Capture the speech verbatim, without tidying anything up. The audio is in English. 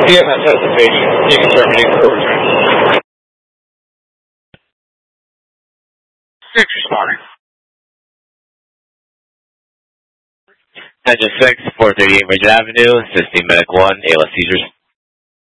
P M S hesitation. You can terminate the return. Six responding. Engine six, four thirty-eight Virgin Avenue, assisting Medic one, A L S seizures.